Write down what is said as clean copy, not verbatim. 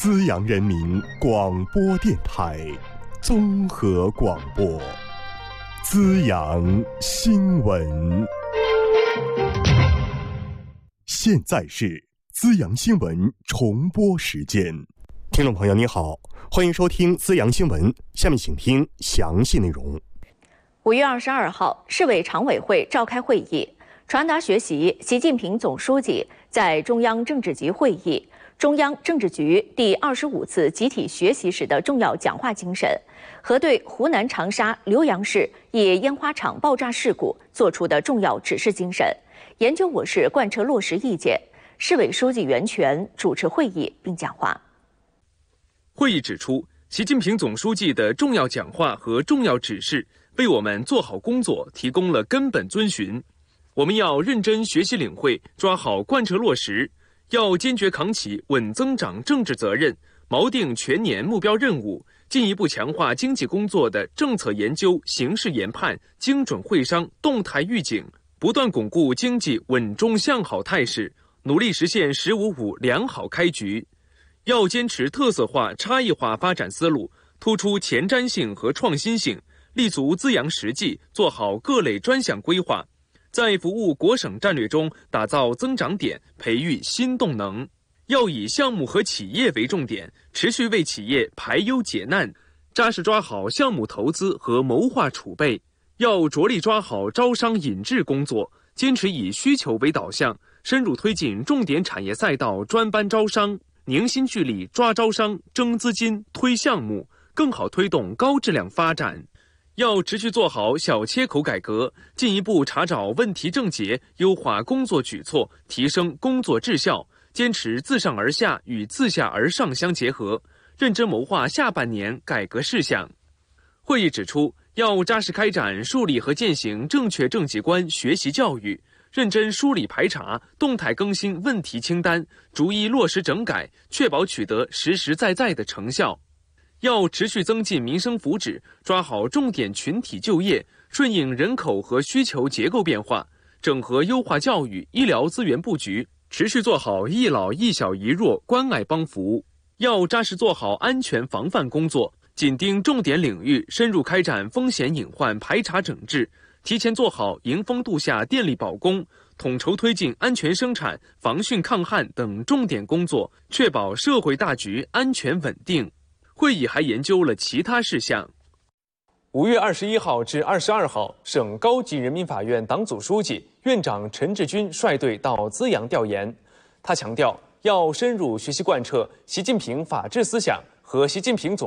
资阳人民广播电台综合广播，资阳新闻。现在是资阳新闻重播时间。听众朋友你好，欢迎收听资阳新闻，下面请听详细内容。 5月22号，市委常委会召开会议，传达学习习近平总书记在中央政治局会议、中央政治局第25次集体学习时的重要讲话精神和对湖南长沙浏阳市一烟花厂爆炸事故作出的重要指示精神，研究我市贯彻落实意见。市委书记袁泉主持会议并讲话。 会议指出，习近平总书记的重要讲话和重要指示为我们做好工作提供了根本遵循。我们要认真学习领会，抓好贯彻落实，要坚决扛起稳增长政治责任，锚定全年目标任务，进一步强化经济工作的政策研究、形势研判、精准会商、动态预警，不断巩固经济稳中向好态势，努力实现“十五五”良好开局。要坚持特色化、差异化发展思路，突出前瞻性和创新性，立足资阳实际，做好各类专项规划，在服务国省战略中打造增长点，培育新动能。要以项目和企业为重点，持续为企业排忧解难，扎实抓好项目投资和谋划储备。要着力抓好招商引智工作，坚持以需求为导向，深入推进重点产业赛道专班招商，凝心聚力抓招商、争资金、推项目，更好推动高质量发展。要持续做好小切口改革，进一步查找问题症结，优化工作举措，提升工作质效，坚持自上而下与自下而上相结合，认真谋划下半年改革事项。会议指出，要扎实开展树立和践行正确政绩观学习教育，认真梳理排查，动态更新问题清单，逐一落实整改，确保取得实实在在的成效。要持续增进民生福祉，抓好重点群体就业，顺应人口和需求结构变化，整合优化教育、医疗资源布局，持续做好一老一小一弱关爱帮扶。要扎实做好安全防范工作，紧盯重点领域，深入开展风险隐患排查整治，提前做好迎风度夏电力保供，统筹推进安全生产、防汛抗旱等重点工作，确保社会大局安全稳定。会议还研究了其他事项。 5月21号至22号，省高级人民法院党组书记、院长陈志军率队到资阳调研。他强调，要深入学习贯彻习近平法治思想和习近平总